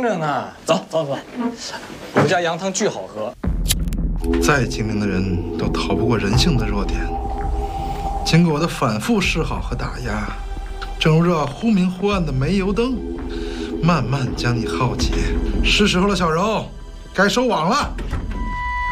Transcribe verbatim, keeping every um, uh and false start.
着呢。走走走，我们家羊汤巨好喝。 再精明的人都逃不过人性的弱点。经过我的反复示好和打压，正如这忽明忽暗的煤油灯，慢慢将你耗竭。是时候了，小柔，该收网了。